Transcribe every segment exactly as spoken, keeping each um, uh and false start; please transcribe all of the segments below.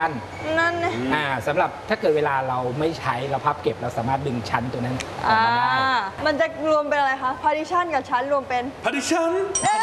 นั่นนะอ่าสำหรับถ้าเกิดเวลาเราไม่ใช้เราพับเก็บเราสามารถดึงชั้นตัวนั้นออกมาได้มันจะรวมเป็นอะไรคะ partition กับชั้นรวมเป็น partition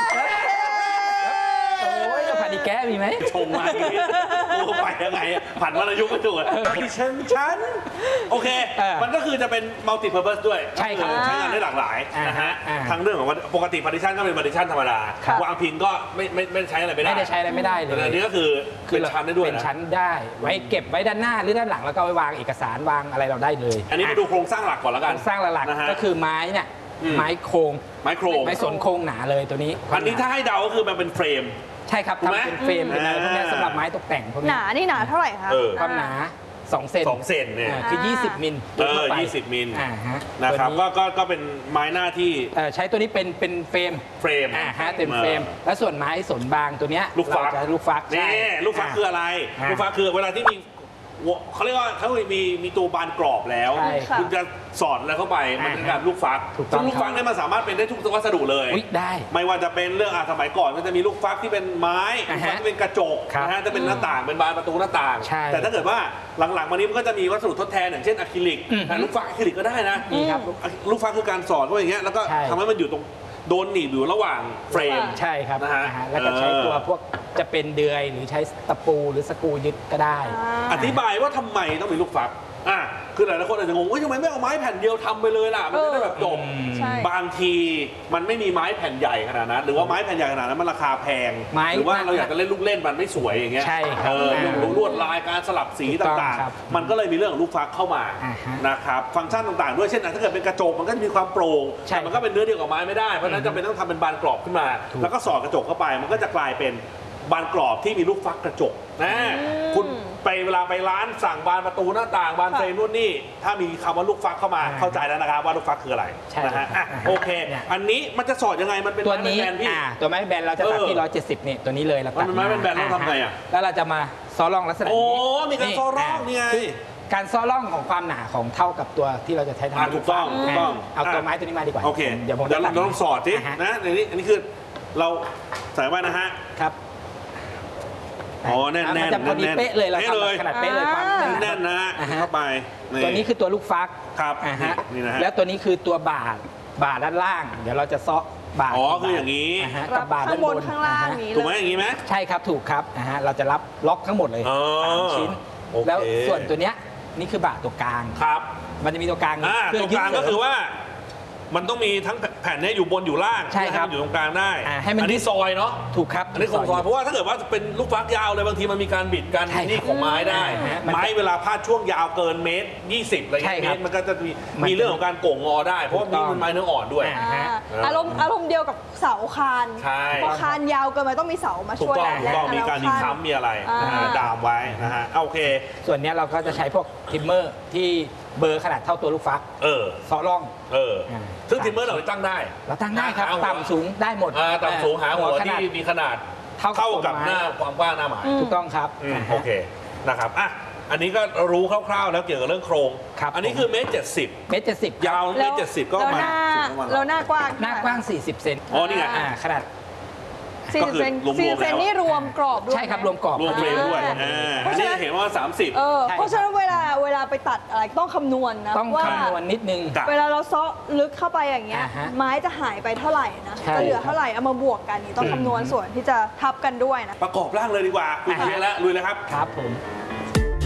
โอ้ยพาดิแก้มีไหมชงมาอย่างนี้โอ้ไปยังไงผันวรรณยุกต์ไม่ถูกอ่ะ partition ชั้นโอเคมันก็คือจะเป็น multi purpose ด้วยใช่ครับใช้งานได้หลากหลายนะฮะทั้งเรื่องของปกติ partition ก็เป็น partition ธรรมดาวางพิงก็ไม่ไม่ไม่ใช้อะไรไม่ได้ไม่ได้ใช้อะไรไม่ได้เลยอันนี้ก็คือเป็นชั้นได้ด้วยเป็นชั้นได้ไว้เก็บไว้ด้านหน้าหรือด้านหลังแล้วก็ไว้วางเอกสารวางอะไรเราได้เลยอันนี้มาดูโครงสร้างหลักก่อนแล้วกันโครงสร้างหลักๆก็คือไม้เนี่ยไม้โครงไม้โครงไม้สนโครงหนาเลยตัวนี้อันนี้ถ้าให้เดาก็คือมันเป็นเฟรมใช่ครับทำเป็นเฟรมเป็นอะไรพวกนี้สำหรับไม้ตกแต่งพวกนี้หนานี่หนาเท่าไหร่คะความหนาสองเซนสองเซนเนี่ยคือยี่สิบมิลเออยี่สิบมิลอ่าฮะนะครับก็ก็ก็เป็นไม้หน้าที่ใช้ตัวนี้เป็นเป็นเฟรมเฟรมอ่าฮะเป็นเฟรมแล้วส่วนไม้สนบางตัวเนี้ยลูกฟักลูกฟักนี่ลูกฟักคืออะไรลูกฟักคือเวลาที่มีเขาเรียกว่าเขามีมีตัวบานกรอบแล้วคุณจะสอดอะไรเข้าไปมันเป็นการลูกฟักซึ่งลูกฟักเนี่ยมันสามารถเป็นได้ทุกวัสดุเลยได้ไม่ว่าจะเป็นเรื่องอ่ะสมัยก่อนก็จะมีลูกฟักที่เป็นไม้ลูกฟักที่เป็นกระจกนะฮะจะเป็นหน้าต่างเป็นบานประตูหน้าต่างแต่ถ้าเกิดว่าหลังๆมานี้มันก็จะมีวัสดุทดแทนอย่างเช่นอะคริลิกลูกฟักอะคริลิกก็ได้นะลูกฟักคือการสอดเข้าไปอย่างเงี้ยแล้วก็ทำให้มันอยู่ตรงโดนหนีบอยู่ระหว่างเฟรมใช่ครับนะฮะแล้วก็ใช้ตัวพวกจะเป็นเดือยหรือใช้ตะปูหรือสกรูยึดก็ได้อธิบายว่าทำไมต้องมีลูกฟักอ่ะคือหลายๆคนอาจจะงงว่าทำไมไม่เอาไม้แผ่นเดียวทำไปเลยล่ะมันจะได้แบบจบบางทีมันไม่มีไม้แผ่นใหญ่ขนาดนั้นหรือว่าไม้แผ่นใหญ่ขนาดนั้นมันราคาแพงหรือว่าเราอยากจะเล่นลูกเล่นมันไม่สวยอย่างเงี้ยใช่ครับลวดลายการสลับสีต่างๆมันก็เลยมีเรื่องของลูกฟักเข้ามานะครับฟังก์ชันต่างๆด้วยเช่นถ้าเกิดเป็นกระจกมันก็จะมีความโปร่งแต่มันก็เป็นเนื้อเดียวกับไม้ไม่ได้เพราะฉะนั้นจำเป็นต้องทำเป็นบานกรอบขึ้นมาแล้วก็สอดกระจกเข้าไปมันก็จะกลายเป็นบานกรอบที่มีลูกฟักกระจกนะคุณไปเวลาไปร้านสั่งบานประตูหน้าต่างบานเฟรมนู่นนี่ถ้ามีคำว่าลูกฟักเข้ามาเข้าใจแล้วนะครับว่าลูกฟักคืออะไรนะฮะโอเคอันนี้มันจะสอดยังไงมันเป็นตัวนี้แบนพี่ตัวไม้แบนเราจะตัดที่ร้อยเจ็ดสิบเนี่ยตัวนี้เลยเราตัดมันไม้แบนเราทำไงอ่ะแล้วเราจะมาซ้อร่องลักษณะนี้โอ้มีการซ้อร่องนี่ไงการซ้อร่องของความหนาของเท่ากับตัวที่เราจะใช้ทำถูกต้องถูกต้องเอาตัวไม้ตัวนี้มาดีกว่าโอเคเดี๋ยวผมจะลองสอดสินะอันนี้อันนี้คือเราใส่ไว้นะฮะครับอ๋อแน่นแน่นจะพอดีเป๊ะเลยเราทำขนาดเป๊ะเลยความแน่นนะเข้าไปตัวนี้คือตัวลูกฟักครับนี่นะฮะแล้วตัวนี้คือตัวบาดบาดด้านล่างเดี๋ยวเราจะซ้อบาดอ๋อคืออย่างนี้กับบาดด้านบนข้างล่างนี้ถูกไหมอย่างนี้ไหมใช่ครับถูกครับนะฮะเราจะรับล็อกทั้งหมดเลยสามชิ้นแล้วส่วนตัวเนี้ยนี่คือบาดตัวกลางครับมันจะมีตัวกลางตัวกลางก็คือว่ามันต้องมีทั้งแผ่นนี้อยู่บนอยู่ล่างใช่ครับอยู่ตรงกลางได้ให้มันอันนี้ซอยเนาะถูกครับอันนี้ของซอยเพราะว่าถ้าเกิดว่าเป็นลูกฟักยาวเลยบางทีมันมีการบิดกันนี่ของไม้ได้ไม้เวลาพาดช่วงยาวเกินเมตรยี่สิบอะไรเงี้ยเมตรมันก็จะมีมีเรื่องของการโก่งงอได้เพราะว่านี่มันไม้เนื้ออ่อนด้วยอารมณ์อารมณ์เดียวกับเสาคานเพราะคานยาวเกินไปต้องมีเสามาช่วยถูกต้องมีการดีค้ำมีอะไรดามไว้นะฮะโอเคส่วนนี้เราก็จะใช้พวกทิมเมอร์ที่เบอร์ขนาดเท่าตัวลูกฟักเออซ้อร่องเออซึ่งทิมเมอร์เราตั้งได้เราตั้งได้ครับต่ำสูงได้หมดต่ำสูงหาหัวที่มีขนาดเท่ากับหน้าความกว้างหน้าหมายถูกต้องครับโอเคนะครับอ่ะอันนี้ก็รู้คร่าวๆแล้วเกี่ยวกับเรื่องโครงอันนี้คือเมตรเจ็ดสิบเมตรเจ็ดสิบยาวเมตรเจ็ดสิบก็มาเราหน้ากว้างหน้ากว้างสี่สิบเซนอ๋อนี่ไงขนาดสี่สิบเซนสี่สิบเซนนี่รวมกรอบด้วยใช่ครับรวมกรอบรวมเฟรมด้วยอันนี้เห็นว่าสามสิบเออเพราะฉะนั้นเวลาเวลาไปตัดอะไรต้องคำนวณนะต้องคำนวณนิดนึงเวลาเราซ้อลึกเข้าไปอย่างเงี้ยไม้จะหายไปเท่าไหร่นะจะเหลือเท่าไหร่เอามาบวกกันนี่ต้องคำนวณส่วนที่จะทับกันด้วยนะประกอบร่างเลยดีกว่าคุยกันแล้วลุยเลยครับครับผม